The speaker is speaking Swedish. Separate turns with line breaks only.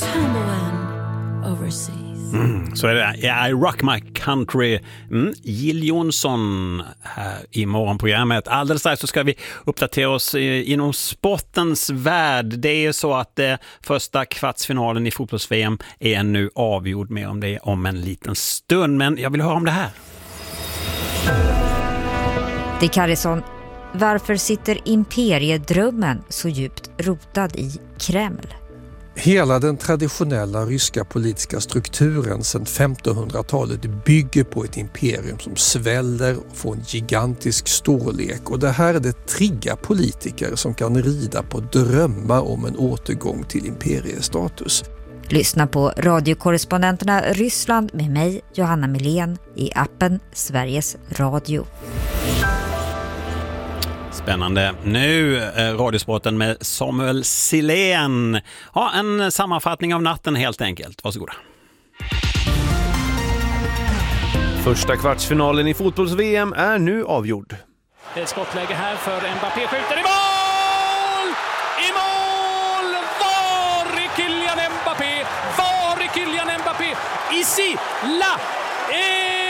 tumbling overseas.
Så är det. I rock my country. Jill Johnson här i morgonprogrammet. Alldeles strax så ska vi uppdatera oss inom sportens värld. Det är så att första kvartsfinalen i fotbolls-VM är nu avgjord, med om det om en liten stund. Men jag vill höra om det här.
Dick Harrison, varför sitter imperiedrömmen så djupt rotad i Kreml?
Hela den traditionella ryska politiska strukturen sedan 1500-talet bygger på ett imperium som sväller och får en gigantisk storlek. Och det här är det triggar politiker som kan rida på drömmar om en återgång till imperiestatus.
Lyssna på radiokorrespondenterna Ryssland med mig, Johanna Milén, i appen Sveriges Radio.
Spännande. Nu radiosporten med Samuel Silén. Ja, en sammanfattning av natten helt enkelt. Varsågoda.
Första kvartsfinalen i fotbolls-VM är nu avgjord.
Det är skottläge här för Mbappé, skjuter i mål! I mål! Var är Kylian Mbappé? Var är Kylian Mbappé? Ici, là!